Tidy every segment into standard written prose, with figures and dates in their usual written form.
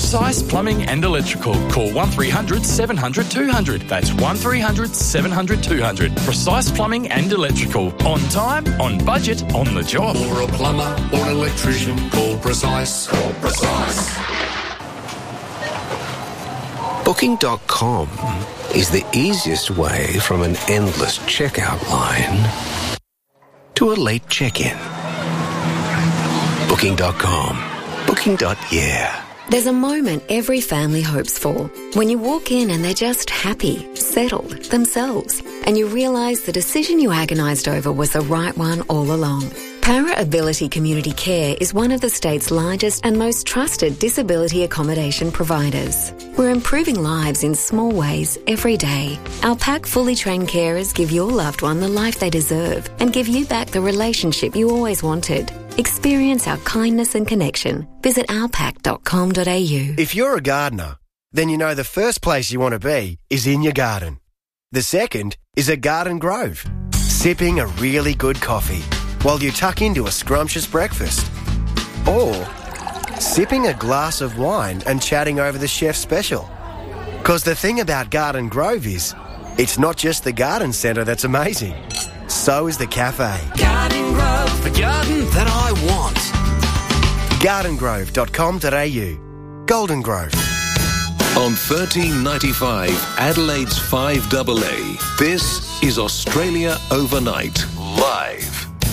Precise Plumbing and Electrical. Call 1300 700 200. That's 1300 700 200. Precise Plumbing and Electrical. On time, on budget, on the job. For a plumber or an electrician, call Precise. Call Precise. Booking.com is the easiest way from an endless checkout line to a late check-in. Booking.com. Booking.yeah. There's a moment every family hopes for. When you walk in and they're just happy, settled, themselves, and you realise the decision you agonised over was the right one all along. Para Ability Community Care is one of the state's largest and most trusted disability accommodation providers. We're improving lives in small ways every day. Our PAC fully trained carers give your loved one the life they deserve and give you back the relationship you always wanted. Experience our kindness and connection. Visit ourpac.com.au. If you're a gardener, then you know the first place you want to be is in your garden. The second is a garden grove, sipping a really good coffee while you tuck into a scrumptious breakfast. Or sipping a glass of wine and chatting over the chef's special. Because the thing about Garden Grove is, it's not just the garden centre that's amazing. So is the cafe. Garden Grove, the garden that I want. gardengrove.com.au. Golden Grove. On 1395 Adelaide's 5AA, this is Australia Overnight, live.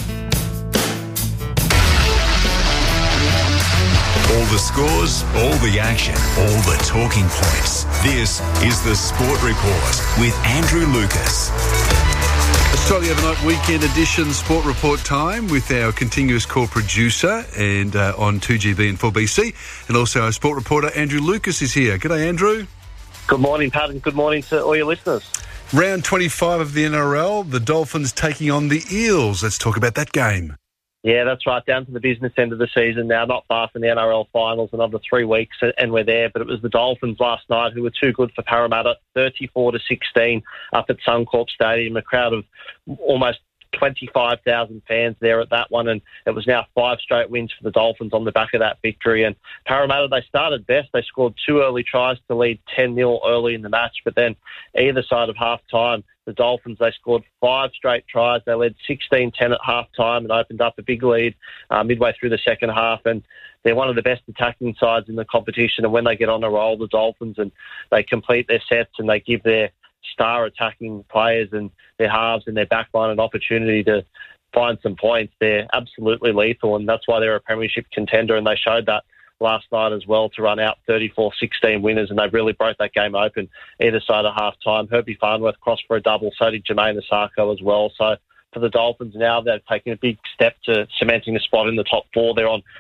All the scores, all the action, all the talking points. This is the Sport Report with Andrew Lucas. Australia Overnight Weekend Edition Sport Report time with our continuous core producer and on 2GB and 4BC, and also our sport reporter Andrew Lucas is here. G'day, Andrew. Good morning, Pat, and good morning to all your listeners. Round 25 of the NRL, the Dolphins taking on the Eels. Let's talk about that game. Yeah, that's right, down to the business end of the season now, not far from the NRL finals, another 3 weeks, and we're there. But it was the Dolphins last night who were too good for Parramatta, 34-16 up at Suncorp Stadium, a crowd of almost 25,000 fans there at that one, and it was now 5 straight wins for the Dolphins on the back of that victory. And Parramatta, they started best. They scored 2 early tries to lead 10-0 early in the match, but then either side of half-time, the Dolphins, they scored 5 straight tries. They led 16-10 at half-time and opened up a big lead midway through the second half. And they're one of the best attacking sides in the competition. And when they get on a roll, the Dolphins, and they complete their sets and they give their star attacking players and their halves and their backline an opportunity to find some points, they're absolutely lethal. And that's why they're a premiership contender. And they showed that last night as well to run out 34-16 winners, and they really broke that game open either side of half-time. Herbie Farnworth crossed for a double, so did Jermaine Asako as well. So for the Dolphins now, they've taken a big step to cementing a spot in the top 4. They're on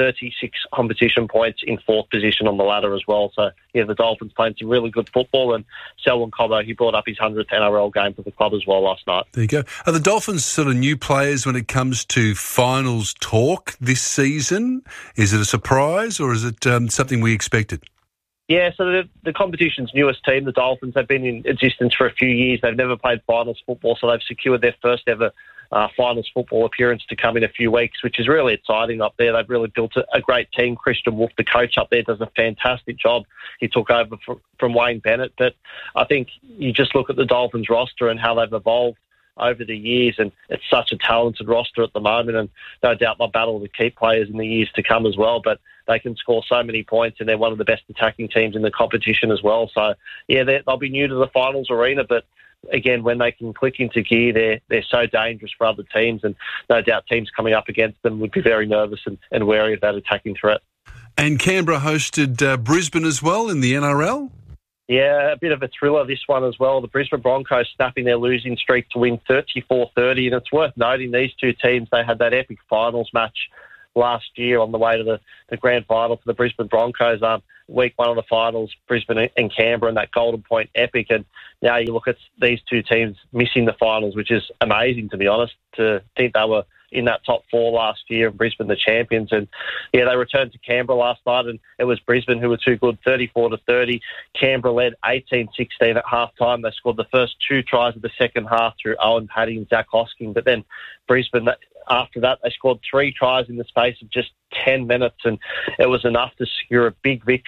36 competition points in 4th position on the ladder as well. So, yeah, the Dolphins playing some really good football, and Selwyn Cobbo, he brought up his 100th NRL game for the club as well last night. There you go. Are the Dolphins sort of new players when it comes to finals talk this season? Is it a surprise, or is it something we expected? Yeah, so the competition's newest team, the Dolphins, they've been in existence for a few years. They've never played finals football, so they've secured their first ever finals football appearance to come in a few weeks, which is really exciting up there. They've really built a great team. Christian Wolf, the coach up there, does a fantastic job. He took over from Wayne Bennett. But I think you just look at the Dolphins roster and how they've evolved over the years, and it's such a talented roster at the moment, and no doubt they'll battle to keep players in the years to come as well. But they can score so many points, and they're one of the best attacking teams in the competition as well. So, yeah, they'll be new to the finals arena, but again, when they can click into gear, they're so dangerous for other teams, and no doubt teams coming up against them would be very nervous and wary of that attacking threat. And Canberra hosted Brisbane as well in the NRL? Yeah, a bit of a thriller, this one as well. The Brisbane Broncos snapping their losing streak to win 34-30, and it's worth noting these two teams, they had that epic finals match last year on the way to the grand final for the Brisbane Broncos. Week 1 of the finals, Brisbane and Canberra, and that Golden Point epic. And now you look at these two teams missing the finals, which is amazing, to be honest, to think they were in that top 4 last year, and Brisbane the champions. And yeah, they returned to Canberra last night, and it was Brisbane who were too good, 34-30. Canberra led 18-16 at half-time. They scored the first 2 tries of the second half through Owen Paddy and Zach Hosking. But then Brisbane, after that, they scored 3 tries in the space of just 10 minutes, and it was enough to secure a big victory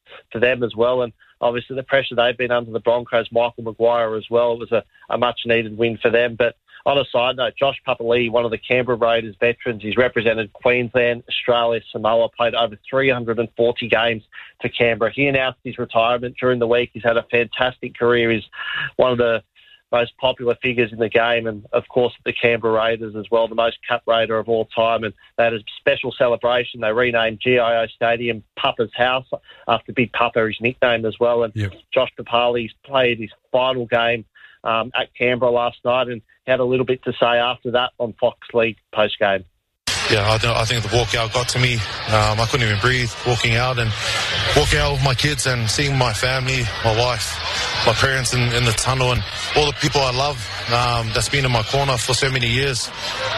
for them as well. And obviously the pressure they've been under, the Broncos, Michael Maguire as well, it was a much-needed win for them. But on a side note, Josh Papali'i, one of the Canberra Raiders veterans, he's represented Queensland, Australia, Samoa, played over 340 games for Canberra. He announced his retirement during the week. He's had a fantastic career. He's one of the most popular figures in the game, and of course the Canberra Raiders as well, the most cap raider of all time. And they had a special celebration. They renamed GIO Stadium Papa's House after Big Papa, his nickname as well. And Josh Papali'i's played his final game at Canberra last night, and he had a little bit to say after that on Fox League post-game. Yeah, I think the walkout got to me. I couldn't even breathe walking out with my kids and seeing my family, my wife, my parents in the tunnel, and all the people I love that's been in my corner for so many years.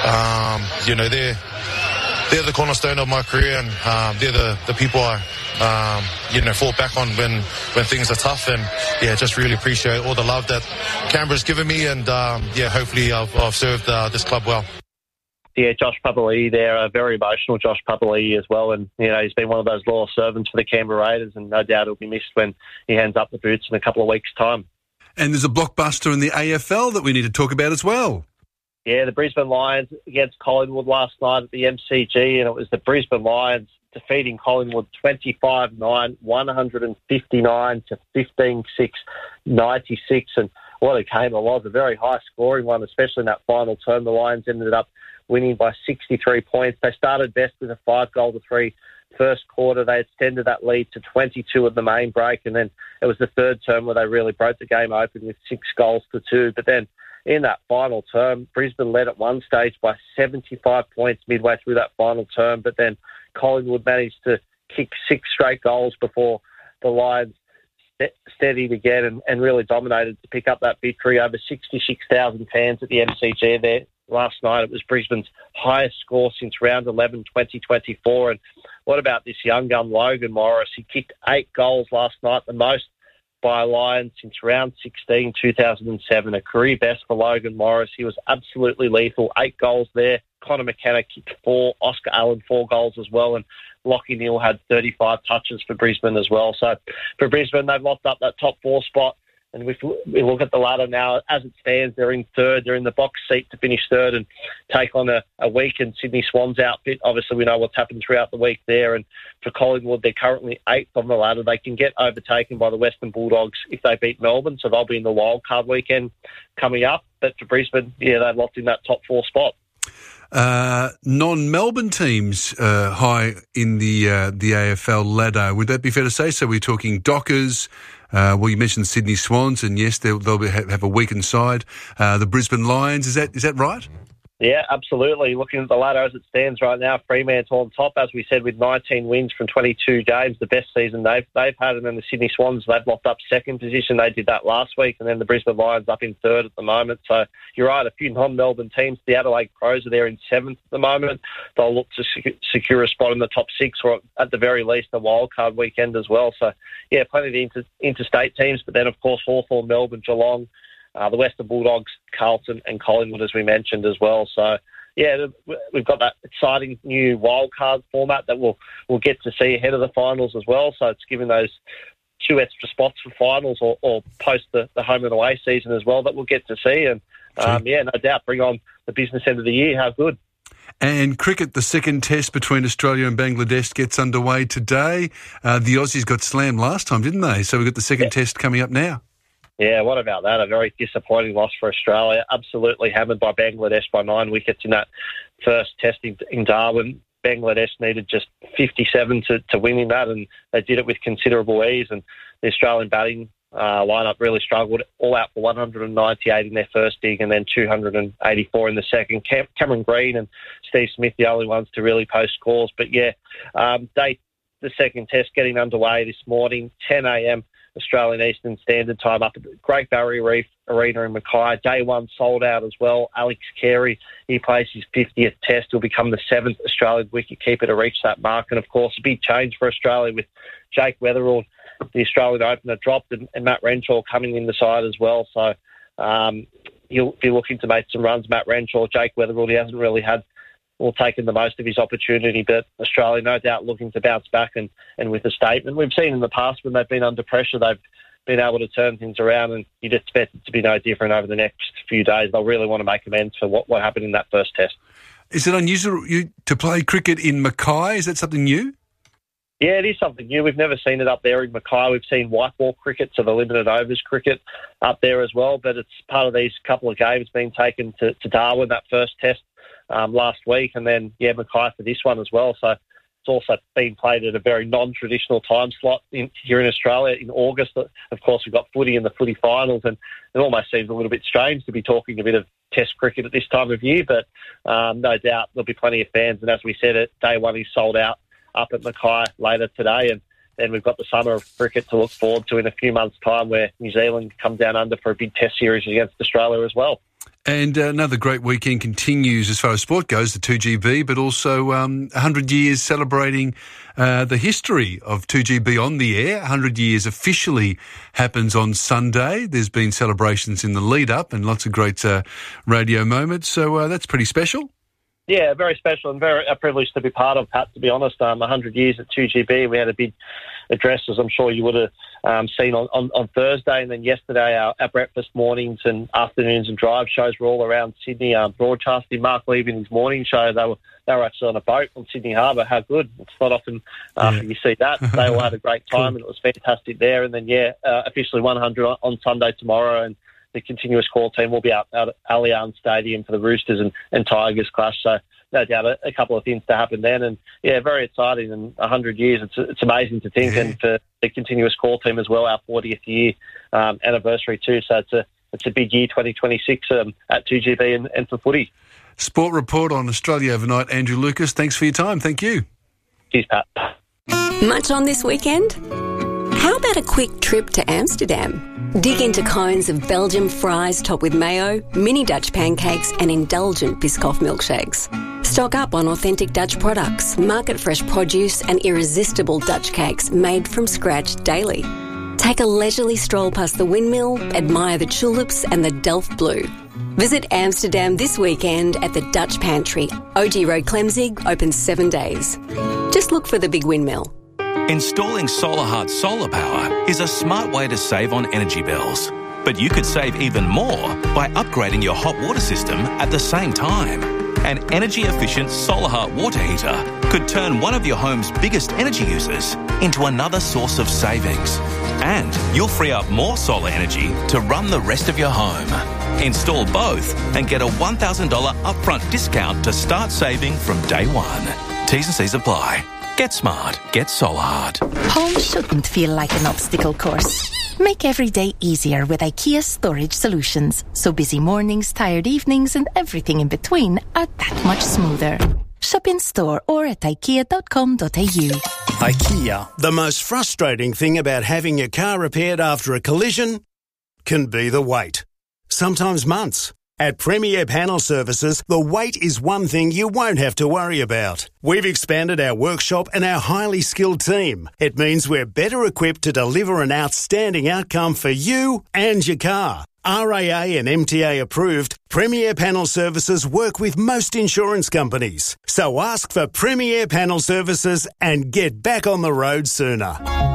They're the cornerstone of my career, and they're the people I fall back on when things are tough. And just really appreciate all the love that Canberra's given me, and hopefully I've served this club well. Yeah, Josh Papali'i there, a very emotional Josh Papali'i as well. And, he's been one of those loyal servants for the Canberra Raiders, and no doubt he'll be missed when he hands up the boots in a couple of weeks' time. And there's a blockbuster in the AFL that we need to talk about as well. Yeah, the Brisbane Lions against Collingwood last night at the MCG, and it was the Brisbane Lions defeating Collingwood 25-9, 159 to 15-6, 96. And what a game it was, a very high-scoring one, especially in that final term. The Lions ended up winning by 63 points. They started best with a 5-3 first quarter. They extended that lead to 22 at the main break, and then it was the third term where they really broke the game open with 6-2. But then in that final term, Brisbane led at one stage by 75 points midway through that final term, but then Collingwood managed to kick 6 straight goals before the Lions steadied again and really dominated to pick up that victory. Over 66,000 fans at the MCG there last night. It was Brisbane's highest score since round 11, 2024. And what about this young gun, Logan Morris? He kicked 8 goals last night, the most by a Lion since round 16, 2007. A career best for Logan Morris. He was absolutely lethal. 8 goals there. Connor McKenna kicked 4. Oscar Allen, 4 goals as well. And Lachie Neale had 35 touches for Brisbane as well. So for Brisbane, they've locked up that top 4 spot. And if we look at the ladder now, as it stands, they're in third. They're in the box seat to finish third and take on a weakened Sydney Swans outfit. Obviously, we know what's happened throughout the week there. And for Collingwood, they're currently 8th on the ladder. They can get overtaken by the Western Bulldogs if they beat Melbourne, so they'll be in the wild card weekend coming up. But for Brisbane, they've locked in that top 4 spot. Non-Melbourne teams high in the AFL ladder. Would that be fair to say? So we're talking Dockers. You mentioned Sydney Swans, and yes, they'll have a weakened side. The Brisbane Lions, is that right? Yeah, absolutely. Looking at the ladder as it stands right now, Fremantle's on top, as we said, with 19 wins from 22 games, the best season they've had. And then the Sydney Swans, they've locked up second position. They did that last week. And then the Brisbane Lions up in third at the moment. So you're right, a few non-Melbourne teams. The Adelaide Crows are there in 7th at the moment. They'll look to secure a spot in the top 6 or at the very least a wildcard weekend as well. So, yeah, plenty of the interstate teams. But then, of course, Hawthorn, Melbourne, Geelong, the Western Bulldogs, Carlton and Collingwood, as we mentioned as well. So, yeah, we've got that exciting new wildcard format that we'll get to see ahead of the finals as well. So it's giving those 2 extra spots for finals or post the home and away season as well that we'll get to see. And, no doubt, bring on the business end of the year. How good. And cricket, the second test between Australia and Bangladesh gets underway today. The Aussies got slammed last time, didn't they? So we've got the second test coming up now. Yeah, what about that? A very disappointing loss for Australia. Absolutely hammered by Bangladesh by 9 wickets in that first test in Darwin. Bangladesh needed just 57 to win in that, and they did it with considerable ease. And the Australian batting lineup really struggled, all out for 198 in their first dig and then 284 in the second. Cameron Green and Steve Smith, the only ones to really post scores. But yeah, the second test getting underway this morning, 10 a.m. Australian Eastern Standard Time up at the Great Barrier Reef Arena in Mackay. Day 1 sold out as well. Alex Carey, he plays his 50th test. He'll become the 7th Australian wicketkeeper to reach that mark. And, of course, a big change for Australia with Jake Weatherald, the Australian opener, dropped, and Matt Renshaw coming in the side as well. So he'll be looking to make some runs. Matt Renshaw, Jake Weatherald, he hasn't really had taken the most of his opportunity. But Australia, no doubt, looking to bounce back and with a statement. We've seen in the past when they've been under pressure, they've been able to turn things around, and you'd expect it to be no different over the next few days. They'll really want to make amends for what happened in that first test. Is it unusual to play cricket in Mackay? Is that something new? Yeah, it is something new. We've never seen it up there in Mackay. We've seen white ball cricket, so the limited overs cricket up there as well. But it's part of these couple of games being taken to Darwin, that first test last week, and then, Mackay for this one as well. So it's also being played at a very non-traditional time slot here in Australia in August. Of course, we've got footy in the footy finals, and it almost seems a little bit strange to be talking a bit of test cricket at this time of year, but no doubt there'll be plenty of fans. And as we said, day one is sold out up at Mackay later today, and then we've got the summer of cricket to look forward to in a few months' time, where New Zealand come down under for a big test series against Australia as well. And another great weekend continues as far as sport goes, the 2GB, but also 100 years celebrating the history of 2GB on the air. 100 years officially happens on Sunday. There's been celebrations in the lead-up and lots of great radio moments, so that's pretty special. Yeah, very special and very a privilege to be part of, Pat, to be honest. 100 years at 2GB. We had a big address, as I'm sure you would have seen on Thursday. And then yesterday, our breakfast mornings and afternoons and drive shows were all around Sydney, broadcasting. Mark Levy in his morning show, they were actually on a boat on Sydney Harbour. How good. It's not often you see that. They all had a great time, and it was fantastic there. And then, officially 100 on Sunday tomorrow, and the continuous call team will be out at Allianz Stadium for the Roosters and Tigers clash. So no doubt a couple of things to happen then. And, very exciting. And 100 years, it's amazing to think. Yeah. And for the continuous call team as well, our 40th year anniversary too. So it's a big year, 2026 at 2GB and for footy. Sport Report on Australia Overnight. Andrew Lucas, thanks for your time. Thank you. Cheers, Pat. Much on this weekend? How about a quick trip to Amsterdam? Dig into cones of Belgian fries topped with mayo, mini Dutch pancakes and indulgent Biscoff milkshakes. Stock up on authentic Dutch products, market-fresh produce and irresistible Dutch cakes made from scratch daily. Take a leisurely stroll past the windmill, admire the tulips and the Delft Blue. Visit Amsterdam this weekend at the Dutch Pantry. OG Road Clemzig, open 7 days. Just look for the big windmill. Installing SolarHeart solar power is a smart way to save on energy bills. But you could save even more by upgrading your hot water system at the same time. An energy-efficient SolarHeart water heater could turn one of your home's biggest energy users into another source of savings. And you'll free up more solar energy to run the rest of your home. Install both and get a $1,000 upfront discount to start saving from day one. T's and C's apply. Get smart. Get SolarHeart. Home shouldn't feel like an obstacle course. Make every day easier with IKEA Storage Solutions. So busy mornings, tired evenings and everything in between are that much smoother. Shop in store or at ikea.com.au. IKEA. The most frustrating thing about having your car repaired after a collision can be the wait. Sometimes months. At Premier Panel Services, the wait is one thing you won't have to worry about. We've expanded our workshop and our highly skilled team. It means we're better equipped to deliver an outstanding outcome for you and your car. RAA and MTA approved, Premier Panel Services work with most insurance companies. So ask for Premier Panel Services and get back on the road sooner.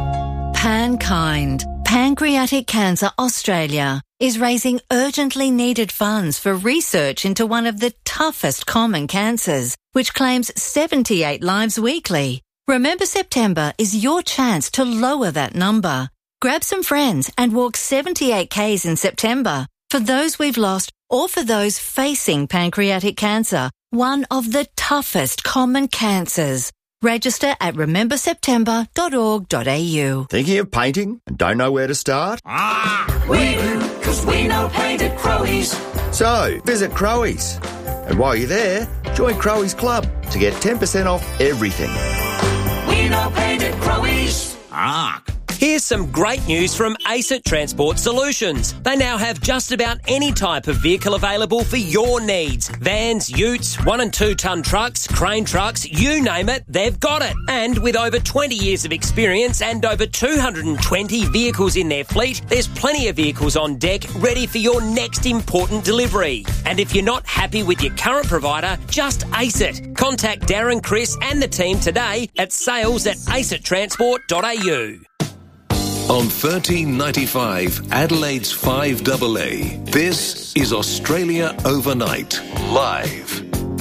Pankind, Pancreatic Cancer Australia, is raising urgently needed funds for research into one of the toughest common cancers, which claims 78 lives weekly. Remember September is your chance to lower that number. Grab some friends and walk 78 Ks in September for those we've lost or for those facing pancreatic cancer, one of the toughest common cancers. Register at rememberseptember.org.au. Thinking of painting and don't know where to start? We do, because we know paint at Crowies. So, visit Crowies. And while you're there, join Crowies Club to get 10% off everything. We know paint at Crowies. Here's some great news from ACET Transport Solutions. They now have just about any type of vehicle available for your needs. Vans, utes, 1 and 2 tonne trucks, crane trucks, you name it, they've got it. And with over 20 years of experience and over 220 vehicles in their fleet, there's plenty of vehicles on deck ready for your next important delivery. And if you're not happy with your current provider, just ace it. Contact Darren, Chris and the team today at sales@acettransport.au. On 1395 Adelaide's 5AA, this is Australia Overnight, live.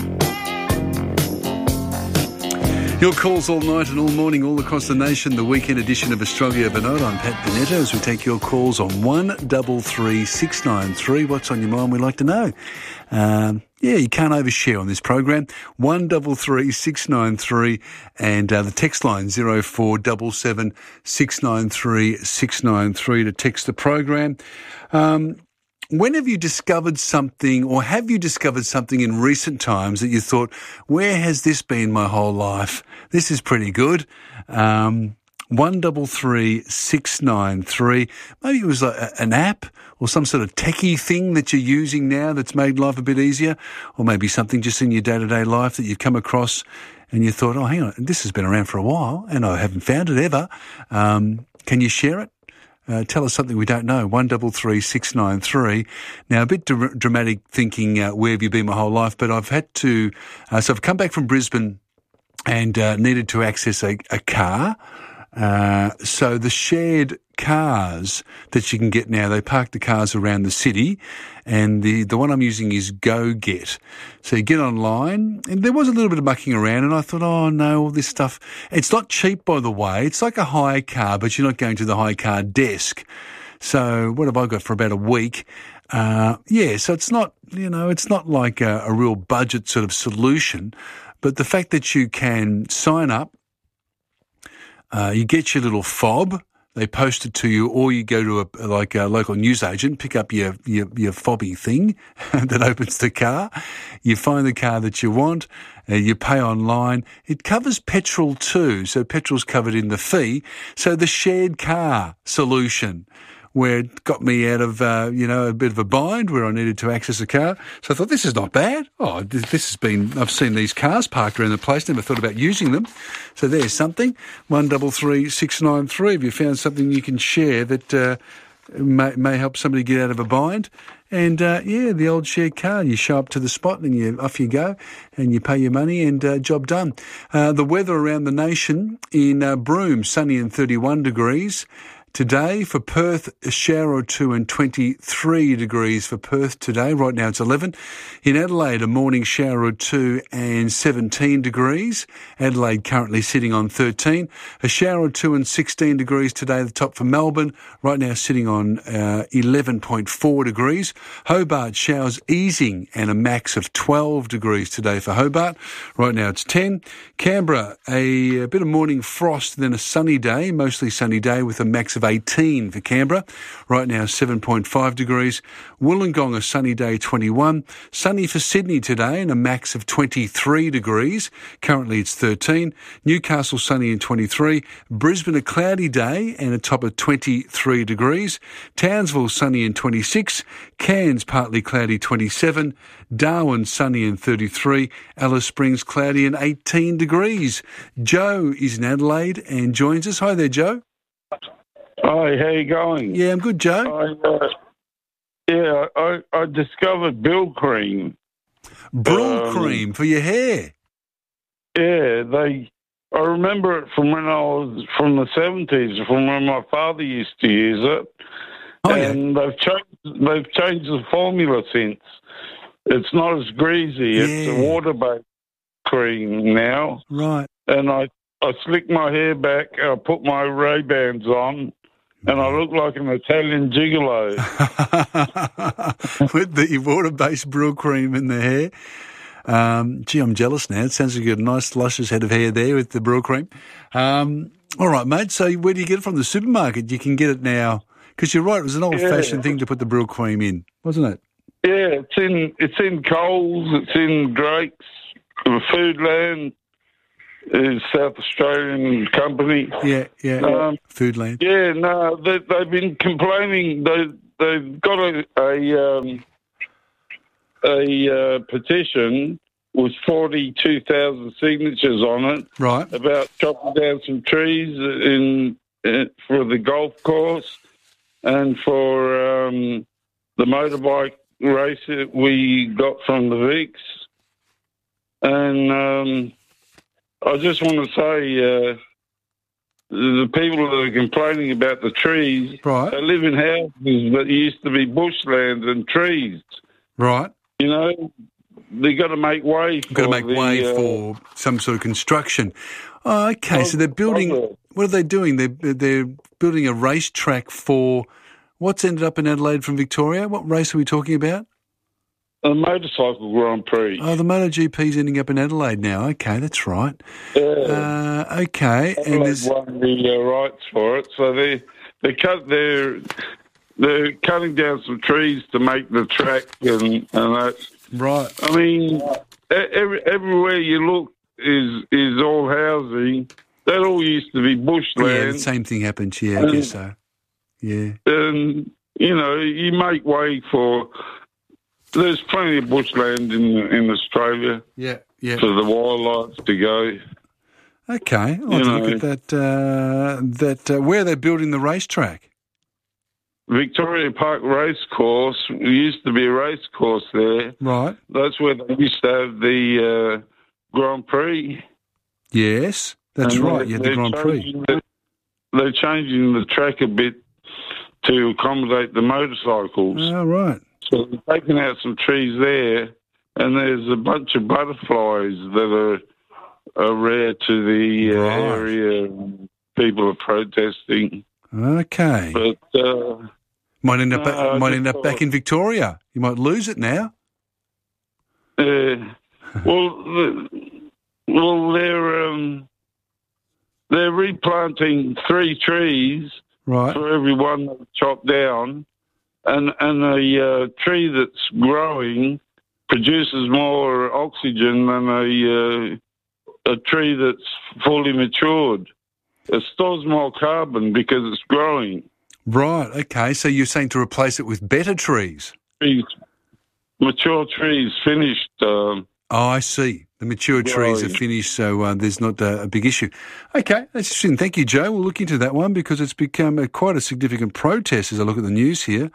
Your calls all night and all morning, all across the nation, the weekend edition of Australia Overnight. I'm Pat Bonetta as we take your calls on 133 693. What's on your mind? We'd like to know. You can't overshare on this program. 133 693 and the text line 0477 693 693 to text the program. When have you discovered something, or have you discovered something in recent times that you thought, where has this been my whole life? This is pretty good. 133 693. Maybe it was like an app or some sort of techie thing that you're using now that's made life a bit easier, or maybe something just in your day-to-day life that you've come across and you thought, oh, hang on, this has been around for a while and I haven't found it ever. Can you share it? Tell us something we don't know. 133 693. Now, a bit dramatic thinking, where have you been my whole life? But I've had to, so I've come back from Brisbane and needed to access a car. So the shared cars that you can get now, they park the cars around the city, and the one I'm using is GoGet. So you get online, and there was a little bit of mucking around, and I thought, oh no, all this stuff. It's not cheap, by the way. It's like a hire car, but you're not going to the hire car desk. So what have I got for about a week? So it's not, it's not like a real budget sort of solution, but the fact that you can sign up, you get your little fob, they post it to you, or you go to a local newsagent, pick up your fobby thing that opens the car. You find the car that you want, you pay online. It covers petrol too, so petrol's covered in the fee. So the shared car solution, where it got me out of, a bit of a bind where I needed to access a car. So I thought, this is not bad. Oh, I've seen these cars parked around the place, never thought about using them. So there's something. 133 693. Have you found something you can share that may help somebody get out of a bind? And, the old shared car, you show up to the spot and off you go and you pay your money and job done. The weather around the nation in Broome, sunny and 31 degrees. Today for Perth, a shower or two and 23 degrees for Perth today. Right now it's 11. In Adelaide, a morning shower or two and 17 degrees. Adelaide currently sitting on 13. A shower or two and 16 degrees today, the top for Melbourne. Right now sitting on 11.4 degrees. Hobart, showers easing and a max of 12 degrees today for Hobart. Right now it's 10. Canberra, a bit of morning frost, then a sunny day, mostly sunny day with a max of 18 for Canberra. Right now 7.5 degrees. Wollongong, a sunny day, 21. Sunny for Sydney today and a max of 23 degrees. Currently it's 13. Newcastle, sunny and 23. Brisbane, a cloudy day and a top of 23 degrees. Townsville, sunny and 26. Cairns, partly cloudy, 27. Darwin, sunny and 33. Alice Springs, cloudy and 18 degrees. Joe is in Adelaide and joins us. Hi there, Joe. Hi, how you going? Yeah, I'm good, Joe. I discovered Brill cream. Brill cream for your hair? Yeah, I remember it from when I was from the 70s, from when my father used to use it. And they've changed the formula since. It's not as greasy. It's a water-based cream now. Right. And I slick my hair back, I put my Ray-Bans on, and I look like an Italian gigolo. With the water-based Brill cream in the hair. Gee, I'm jealous now. It sounds like you've got a nice, luscious head of hair there with the Brill cream. All right, mate. So where do you get it from? The supermarket? You can get it now. Because you're right, it was an old-fashioned thing to put the Brill cream in, wasn't it? Yeah, it's in Coles, it's in Drake's, Foodland. South Australian company. Yeah. Foodland. Yeah, no, they've been complaining. They've got a petition with 42,000 signatures on it. Right. About chopping down some trees for the golf course and for the motorbike race that we got from the Vicks. And I just want to say the people that are complaining about the trees, right, they live in houses that used to be bushland and trees. Right. You know, they've got to make way for some sort of construction. Oh, okay, so they're building... What are they doing? They're building a racetrack for... What's ended up in Adelaide from Victoria? What race are we talking about? A motorcycle Grand Prix. Oh, the MotoGP's ending up in Adelaide now. Okay, that's right. Okay. And there's won the rights for it, so they're cutting down some trees to make the track and that. Right. I mean, everywhere you look is all housing. That all used to be bushland. Yeah, the same thing happened here, I guess so. Yeah. And, you know, you make way for... There's plenty of bushland in Australia. Yeah. For the wildlife to go. Okay, I'll have to look at that. Where are they building the racetrack? Victoria Park Racecourse. There used to be a racecourse there. Right. That's where they used to have the Grand Prix. Yes, that's right. Yeah, the Grand Prix. They're changing the track a bit to accommodate the motorcycles. Oh, right. So they're taking out some trees there, and there's a bunch of butterflies that are rare to the area. People are protesting. Okay. But might end up back in Victoria. You might lose it now. They're replanting 3 trees for every one that's chopped down. And a tree that's growing produces more oxygen than a tree that's fully matured. It stores more carbon because it's growing. Right, okay. So you're saying to replace it with better trees? Mature trees finished. I see. The mature trees are finished, so there's not a big issue. Okay, that's interesting. Thank you, Joe. We'll look into that one because it's become quite a significant protest as I look at the news here.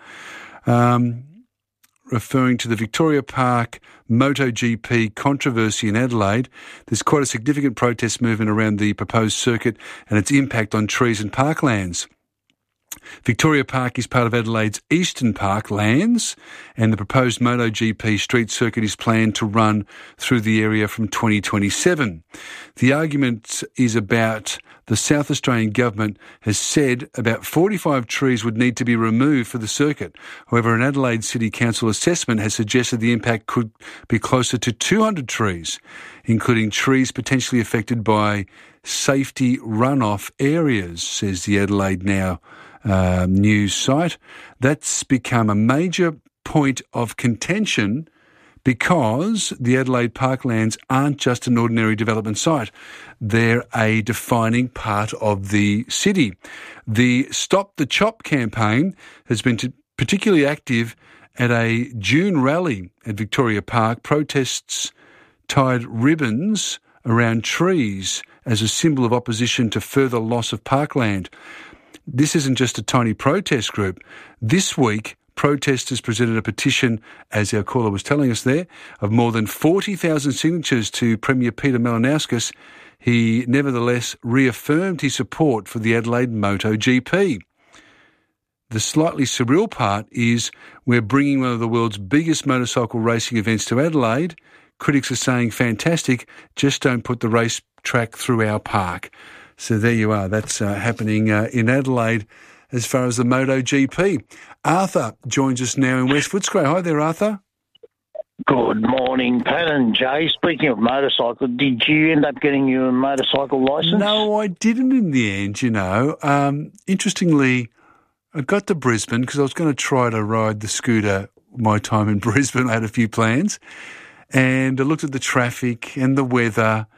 Referring to the Victoria Park MotoGP controversy in Adelaide, there's quite a significant protest movement around the proposed circuit and its impact on trees and parklands. Victoria Park is part of Adelaide's Eastern Park lands, and the proposed MotoGP street circuit is planned to run through the area from 2027. The argument is about the South Australian government has said about 45 trees would need to be removed for the circuit. However, an Adelaide City Council assessment has suggested the impact could be closer to 200 trees, including trees potentially affected by safety runoff areas, says the Adelaide Now news site. That's become a major point of contention because the Adelaide Parklands aren't just an ordinary development site. They're a defining part of the city. The Stop the Chop campaign has been particularly active at a June rally at Victoria Park. Protests tied ribbons around trees as a symbol of opposition to further loss of parkland. This isn't just a tiny protest group. This week, protesters presented a petition, as our caller was telling us there, of more than 40,000 signatures to Premier Peter Malinauskas. He nevertheless reaffirmed his support for the Adelaide MotoGP. The slightly surreal part is we're bringing one of the world's biggest motorcycle racing events to Adelaide. Critics are saying, fantastic, just don't put the race track through our park. So there you are. That's happening in Adelaide as far as the MotoGP. Arthur joins us now in West Footscray. Hi there, Arthur. Good morning, Pat and Jay. Speaking of motorcycle, did you end up getting your motorcycle licence? No, I didn't in the end, you know. Interestingly, I got to Brisbane because I was going to try to ride the scooter my time in Brisbane. I had a few plans. And I looked at the traffic and the weather,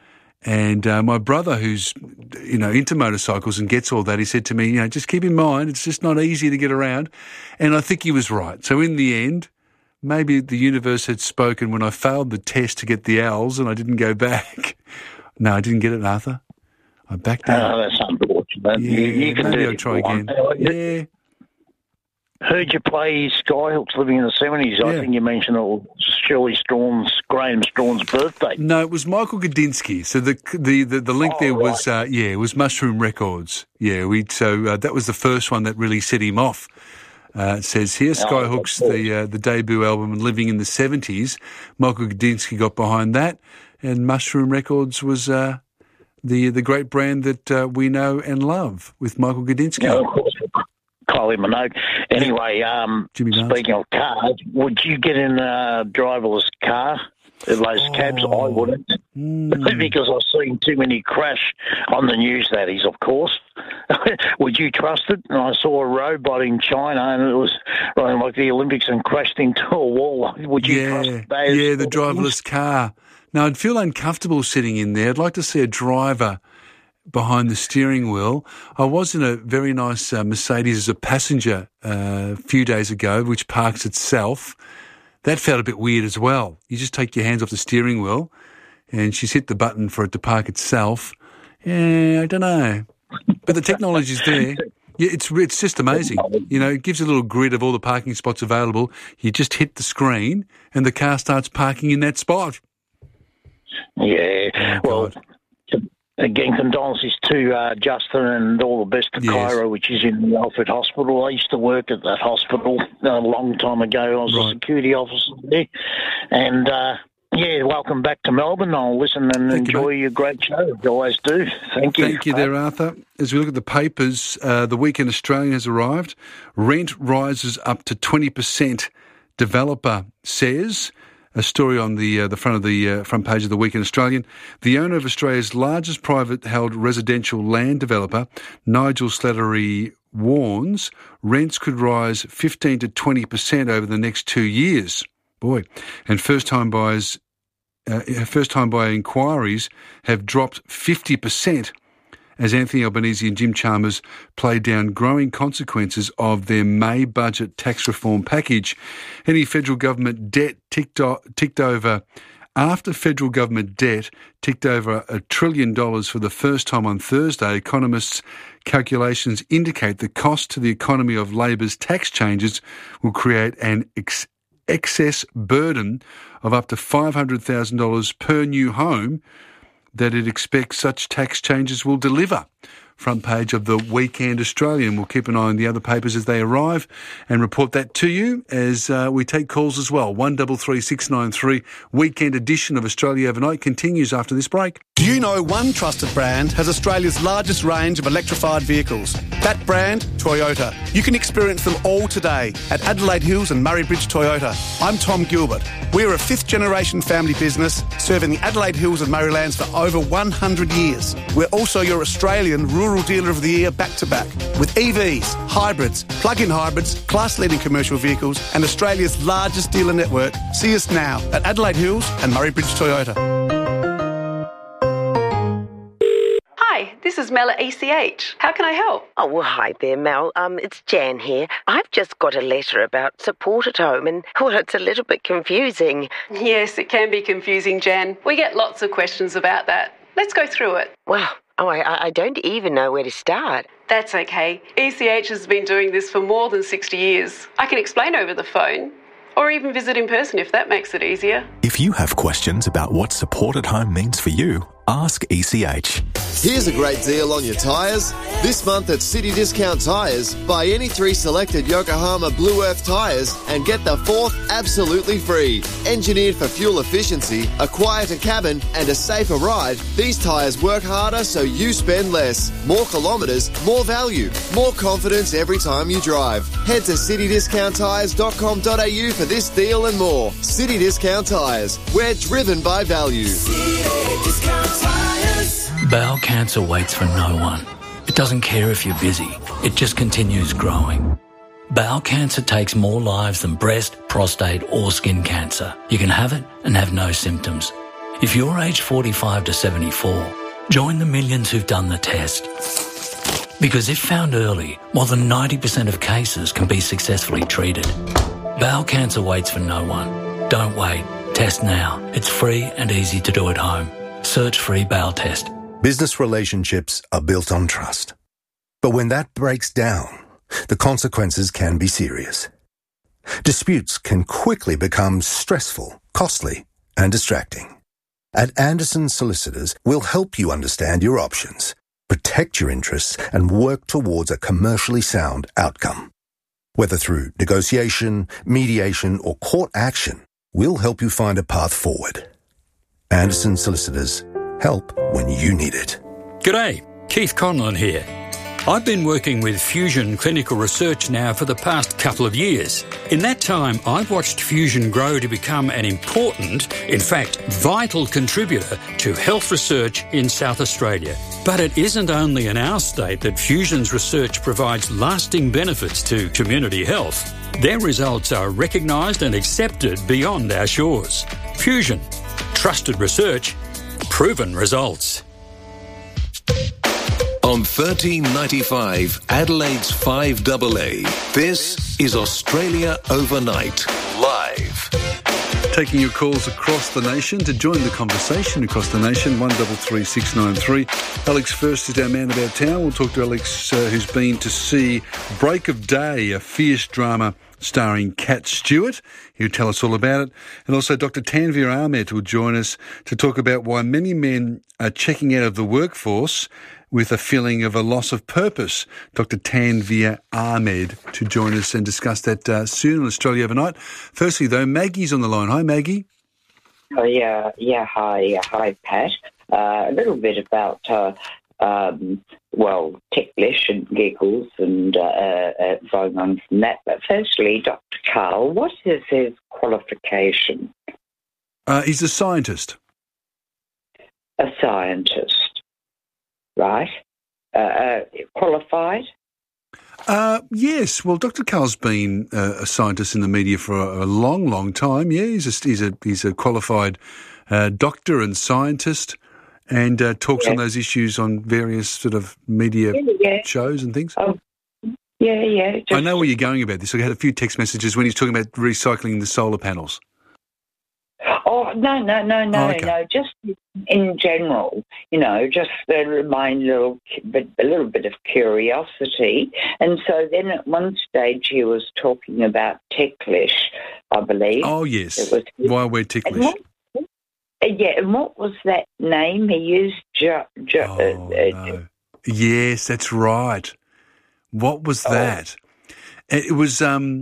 And my brother, who's, into motorcycles and gets all that, he said to me, just keep in mind, it's just not easy to get around. And I think he was right. So in the end, maybe the universe had spoken when I failed the test to get the L's and I didn't go back. No, I didn't get it, Arthur. I backed out. Oh, that's unfortunate. Yeah, you can maybe do I'll try again. Yeah. Heard you play Skyhooks Living in the 70s. Yeah. I think you mentioned it was Shirley Graham Strawn's birthday. No, it was Michael Gudinski. So the link there was it was Mushroom Records. Yeah, that was the first one that really set him off. It says here, Skyhooks, the debut album, and Living in the 70s. Michael Gudinski got behind that, and Mushroom Records was the great brand that we know and love with Michael Gudinski. Yeah, of course. Kylie Minogue. Anyway, speaking of cars, would you get in a driverless car? Those cabs, I wouldn't. Because I've seen too many crash on the news, that is, of course. Would you trust it? And I saw a robot in China and it was running like the Olympics and crashed into a wall. Would you trust that? Yeah, the driverless car. Now, I'd feel uncomfortable sitting in there. I'd like to see a driver behind the steering wheel. I was in a very nice Mercedes as a passenger a few days ago, which parks itself. That felt a bit weird as well. You just take your hands off the steering wheel and she's hit the button for it to park itself. Yeah, I don't know. But the technology's there. Yeah, it's just amazing. It gives a little grid of all the parking spots available. You just hit the screen and the car starts parking in that spot. Yeah, again, condolences to Justin and all the best to Kyra, which is in the Alfred Hospital. I used to work at that hospital a long time ago. I was a security officer there. And, welcome back to Melbourne. I'll listen and enjoy your great show. You always do. Thank you. Thank you there, Arthur. As we look at the papers, the Weekend Australian has arrived. Rent rises up to 20%, developer says. A story on the front of the front page of the Weekend Australian. The owner of Australia's largest private-held residential land developer, Nigel Slattery, warns rents could rise 15 to 20% over the next 2 years. Boy, and first-time buyer inquiries have dropped 50%. As Anthony Albanese and Jim Chalmers play down growing consequences of their May budget tax reform package. Any federal government debt ticked over. After federal government debt ticked over $1 trillion for the first time on Thursday, economists' calculations indicate the cost to the economy of Labor's tax changes will create an excess burden of up to $500,000 per new home that it expects such tax changes will deliver. Front page of the Weekend Australian. We'll keep an eye on the other papers as they arrive and report that to you as we take calls as well. 133693 Weekend edition of Australia Overnight continues after this break. Do you know one trusted brand has Australia's largest range of electrified vehicles? That brand, Toyota. You can experience them all today at Adelaide Hills and Murray Bridge Toyota. I'm Tom Gilbert. We're a fifth-generation family business serving the Adelaide Hills and Murraylands for over 100 years. We're also your Australian Rural Dealer of the Year back-to-back with EVs, hybrids, plug-in hybrids, class-leading commercial vehicles and Australia's largest dealer network. See us now at Adelaide Hills and Murray Bridge Toyota. Hi, this is Mel at ECH. How can I help? Oh, well, hi there, Mel. It's Jan here. I've just got a letter about support at home and, well, it's a little bit confusing. Yes, it can be confusing, Jan. We get lots of questions about that. Let's go through it. Wow. Oh, I don't even know where to start. That's okay. ECH has been doing this for more than 60 years. I can explain over the phone, or even visit in person if that makes it easier. If you have questions about what support at home means for you, ask ECH. Here's a great deal on your tyres. This month at City Discount Tyres, buy any 3 selected Yokohama Blue Earth tyres and get the 4th absolutely free. Engineered for fuel efficiency, a quieter cabin and a safer ride, these tyres work harder so you spend less. More kilometres, more value, more confidence every time you drive. Head to citydiscounttyres.com.au for this deal and more. City Discount Tyres. We're driven by value. Bowel cancer waits for no one. It doesn't care if you're busy. It just continues growing. Bowel cancer takes more lives than breast, prostate or skin cancer. You can have it and have no symptoms. If you're aged 45 to 74, join the millions who've done the test. Because if found early, more than 90% of cases can be successfully treated. Bowel cancer waits for no one. Don't wait. Test now. It's free and easy to do at home. Search free bowel test. Business relationships are built on trust. But when that breaks down, the consequences can be serious. Disputes can quickly become stressful, costly, and distracting. At Anderson Solicitors, we'll help you understand your options, protect your interests, and work towards a commercially sound outcome. Whether through negotiation, mediation, or court action, we'll help you find a path forward. Anderson Solicitors. Help when you need it. G'day, Keith Conlon here. I've been working with Fusion Clinical Research now for the past couple of years. In that time, I've watched Fusion grow to become an important, in fact, vital contributor to health research in South Australia. But it isn't only in our state that Fusion's research provides lasting benefits to community health. Their results are recognised and accepted beyond our shores. Fusion. Trusted research. Proven results. On 1395 Adelaide's 5AA, this is Australia Overnight, live. Taking your calls across the nation. To join the conversation across the nation, 133693. Alex First is our man about town. We'll talk to Alex, who's been to see Break of Day, a fierce drama starring Cat Stewart. He'll tell us all about it. And also Dr. Tanveer Ahmed will join us to talk about why many men are checking out of the workforce with a feeling of a loss of purpose. Dr. Tanveer Ahmed to join us and discuss that soon on Australia Overnight. Firstly, though, Maggie's on the line. Hi, Maggie. Oh, hi, Pat. A little bit about, ticklish and giggles and going on from that. But firstly, Dr. Carl, what is his qualification? He's a scientist. A scientist. Right. Qualified? Yes. Well, Dr. Carl's been a scientist in the media for a long, long time. Yeah, he's a qualified doctor and scientist, and talks on those issues on various sort of media shows and things. Oh, yeah. I know where you're going about this. I had a few text messages when he's talking about recycling the solar panels. Oh, no. Okay. No, just in general, just to remind a little bit of curiosity. And so then at one stage he was talking about ticklish, I believe. Oh, yes. Why we're ticklish. And what was that name he used? No. Yes, that's right. What was that? It was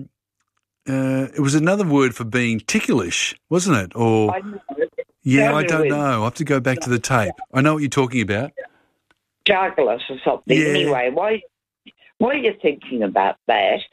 another word for being ticklish, wasn't it? Or I don't know. I'll have to go back to the tape. I know what you're talking about. Juggler's or something. Yeah. Anyway, while you're thinking about that,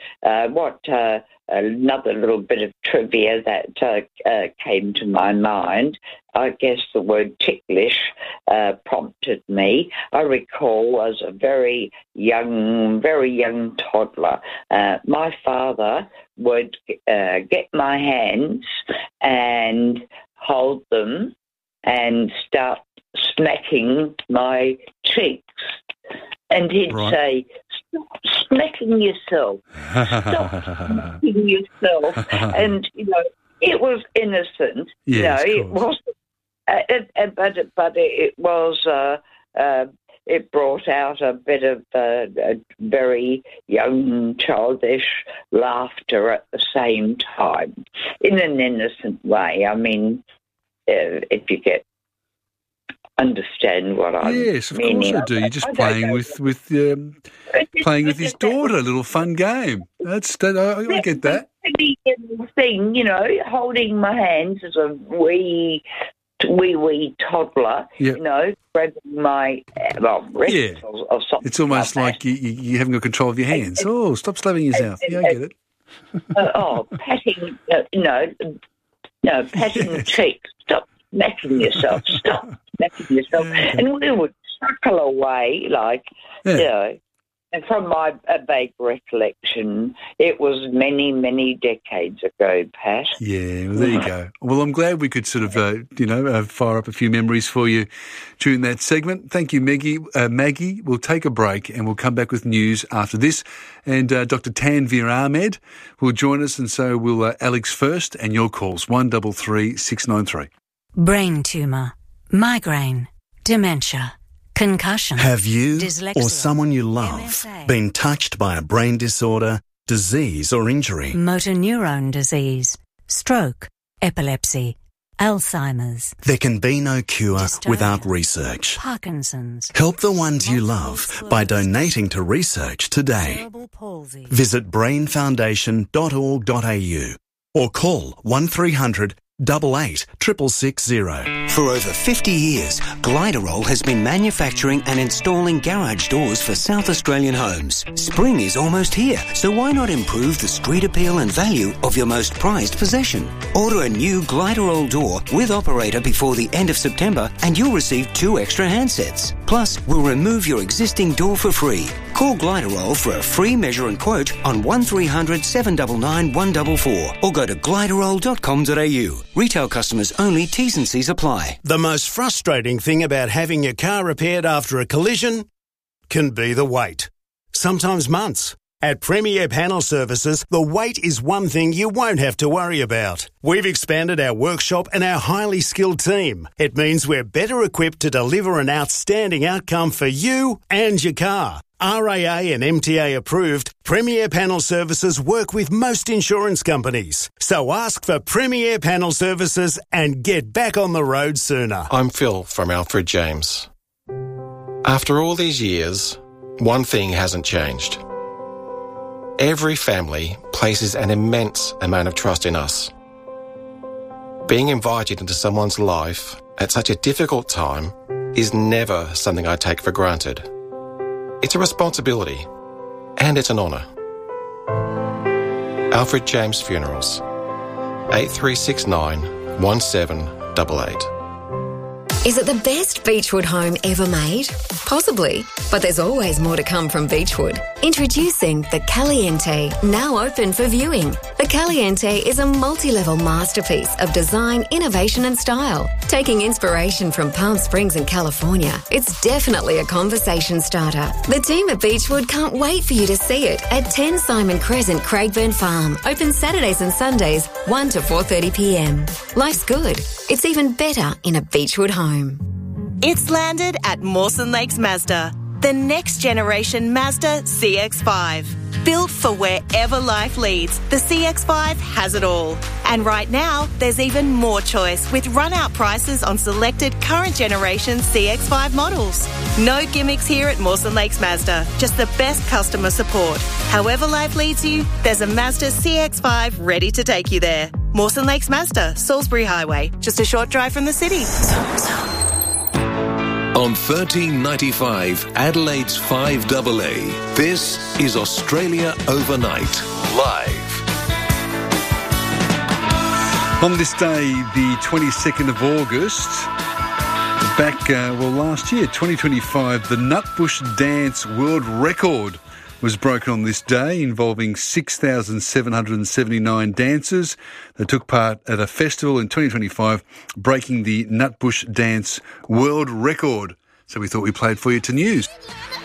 another little bit of trivia that came to my mind, I guess the word ticklish prompted me. I recall as a very young toddler, my father would get my hands and hold them and start smacking my cheeks. And he'd say, "Stop smacking yourself. Stop smacking yourself." And, it was innocent. Yes, it wasn't. But it was... it brought out a bit of a very young, childish laughter at the same time, in an innocent way. I mean, if you understand what I mean. Yes, of course I do. You're just playing playing with his daughter, a little fun game. I get that. Thing, holding my hands as a wee toddler, grabbing my wrist or something. It's almost like you haven't got control of your hands. Oh, stop slapping yourself. Yeah, I get it. Patting, patting the cheeks. Stop smacking yourself. Stop smacking yourself. And we would chuckle away like, From my vague recollection, it was many, many decades ago, Pat. Yeah, well, there you go. Well, I'm glad we could sort of, fire up a few memories for you during that segment. Thank you, Maggie. We'll take a break and we'll come back with news after this. And Dr. Tanveer Ahmed will join us, and so will Alex first, and your calls, 133 693. Brain tumour, migraine, dementia, concussion. Have you dyslexia, or someone you love MSA, been touched by a brain disorder, disease or injury? motor neurone disease, stroke, epilepsy, Alzheimer's. There can be no cure Dystonia, without research. Parkinson's. Help the ones you love by donating to research today. Cerebral palsy. Visit brainfoundation.org.au or call 1300 88 660. For over 50 years, Gliderol has been manufacturing and installing garage doors for South Australian homes. Spring is almost here, so why not improve the street appeal and value of your most prized possession? Order a new Gliderol door with operator before the end of September and you'll receive 2 extra handsets. Plus, we'll remove your existing door for free. Call Gliderol for a free measure and quote on 1300 799 144 or go to gliderol.com.au. Retail customers only, T's and C's apply. The most frustrating thing about having your car repaired after a collision can be the wait. Sometimes months. At Premier Panel Services, the wait is one thing you won't have to worry about. We've expanded our workshop and our highly skilled team. It means we're better equipped to deliver an outstanding outcome for you and your car. RAA and MTA approved, Premier Panel Services work with most insurance companies. So ask for Premier Panel Services and get back on the road sooner. I'm Phil from Alfred James. After all these years, one thing hasn't changed. Every family places an immense amount of trust in us. Being invited into someone's life at such a difficult time is never something I take for granted. It's a responsibility, and it's an honour. Alfred James Funerals, 8369 1788. Is it the best Beechwood home ever made? Possibly, but there's always more to come from Beechwood. Introducing the Caliente, now open for viewing. The Caliente is a multi-level masterpiece of design, innovation and style. Taking inspiration from Palm Springs in California, it's definitely a conversation starter. The team at Beechwood can't wait for you to see it at 10 Simon Crescent, Craigburn Farm. Open Saturdays and Sundays, 1 to 4:30 p.m. Life's good. It's even better in a Beechwood home. It's landed at Mawson Lakes Mazda, the next generation Mazda CX-5. Built for wherever life leads, the CX-5 has it all. And right now, there's even more choice with run-out prices on selected current generation CX-5 models. No gimmicks here at Mawson Lakes Mazda, just the best customer support. However life leads you, there's a Mazda CX-5 ready to take you there. Mawson Lakes Mazda, Salisbury Highway, just a short drive from the city. On 1395 Adelaide's 5AA, this is Australia Overnight, live. On this day, the 22nd of August, last year, 2025, the Nutbush Dance World Record was broken on this day, involving 6,779 dancers that took part at a festival in 2025, breaking the Nutbush Dance World Record. So we thought we'd play it for you to news.